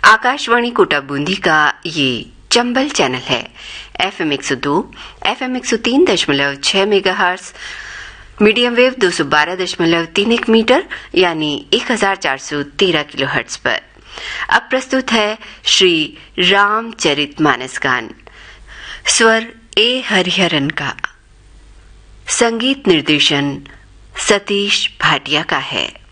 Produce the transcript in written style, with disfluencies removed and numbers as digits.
आकाशवाणी कोटा बूंदी का ये चंबल चैनल है। FM 102, FM 103.6 megahertz, medium wave 212.31 metre यानी 1413 किलोहर्ट्ज पर। अब प्रस्तुत है श्री रामचरितमानस गान, स्वर ए हरिहरन का, संगीत निर्देशन सतीश भाटिया का है।